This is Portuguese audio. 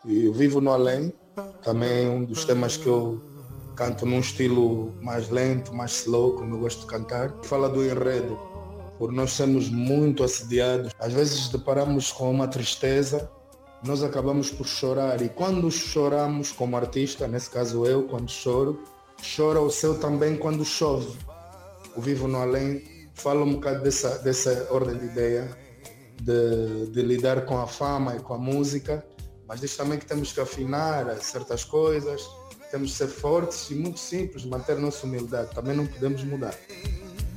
E eu vivo no além, também é um dos temas que eu canto num estilo mais lento, mais slow, como eu gosto de cantar. Fala do enredo, por nós sermos muito assediados. Às vezes deparamos com uma tristeza, nós acabamos por chorar. E quando choramos como artista, nesse caso eu, quando choro, chora o céu também quando chove. O Vivo no Além fala um bocado dessa ordem de ideia, de lidar com a fama e com a música, mas diz também que temos que afinar certas coisas, temos que ser fortes e muito simples, manter nossa humildade, também não podemos mudar.